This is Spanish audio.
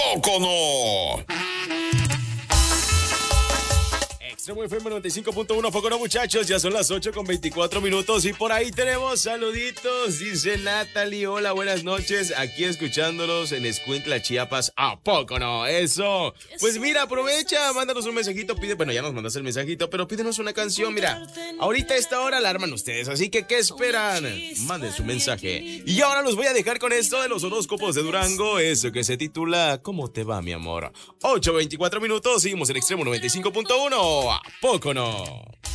poco no? Extremo FM 95.1, poco no, muchachos, ya son las 8:24 y por ahí tenemos saluditos, dice Natalie, hola, buenas noches, aquí escuchándolos en Escuintla, Chiapas, ¿a poco no? Eso, pues mira, aprovecha, mándanos un mensajito, bueno, ya nos mandas el mensajito, pero pídenos una canción, mira, ahorita a esta hora la arman ustedes, así que ¿qué esperan? Manden su mensaje, y ahora los voy a dejar con esto de los horóscopos de Durango, eso que se titula ¿Cómo te va, mi amor? 8:24, seguimos en Extremo 95.1. ¿A poco no?